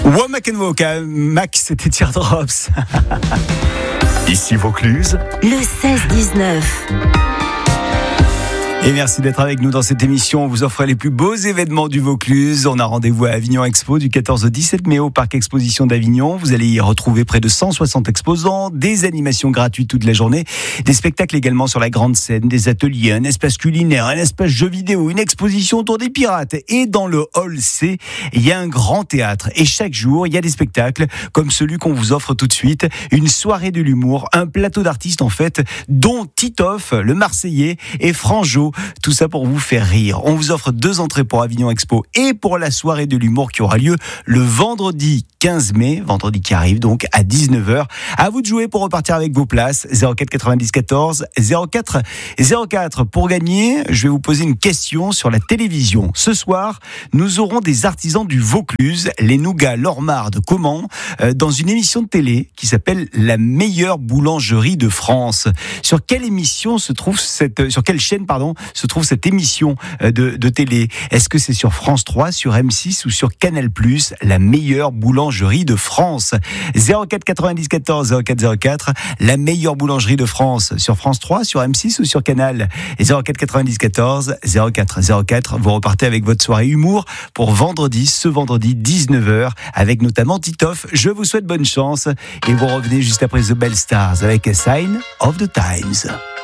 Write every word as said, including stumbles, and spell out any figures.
Womack and Walk, hein. Max, c'était Teardrops. Ici Vaucluse, le seize dix-neuf. Et merci d'être avec nous dans cette émission. On vous offre les plus beaux événements du Vaucluse. On a rendez-vous à Avignon Expo du quatorze au dix-sept mai au Parc Exposition d'Avignon. Vous allez y retrouver près de cent soixante exposants, des animations gratuites toute la journée, des spectacles également sur la grande scène, des ateliers, un espace culinaire, un espace jeux vidéo, une exposition autour des pirates. Et dans le hall C, il y a un grand théâtre. Et chaque jour, il y a des spectacles comme celui qu'on vous offre tout de suite. Une soirée de l'humour, un plateau d'artistes en fait, dont Titoff, le Marseillais, et Franjo. Tout ça pour vous faire rire. On vous offre deux entrées pour Avignon Expo et pour la soirée de l'humour qui aura lieu le vendredi quinze mai, vendredi qui arrive donc à dix-neuf heures. À vous de jouer pour repartir avec vos places. zéro quatre quatre-vingt-dix quatorze zéro quatre zéro quatre. Pour gagner, je vais vous poser une question sur la télévision. Ce soir, nous aurons des artisans du Vaucluse, les Nougats Lormard de Caumont, euh, dans une émission de télé qui s'appelle La meilleure boulangerie de France. Sur quelle émission se trouve cette, sur quelle chaîne, pardon, se trouve cette émission de, de télé? Est-ce que c'est sur France trois, sur M six ou sur Canal plus, La meilleure boulangerie de France? zéro quatre quatre-vingt-dix quatorze zéro quatre zéro quatre, La meilleure boulangerie de France, sur France trois, sur M six ou sur Canal? Et zéro quatre quatre-vingt-dix quatorze zéro quatre zéro quatre, vous repartez avec votre soirée humour pour vendredi, ce vendredi dix-neuf heures, avec notamment Titoff. Je vous souhaite bonne chance et vous revenez juste après The Bell Stars avec A Sign of the Times.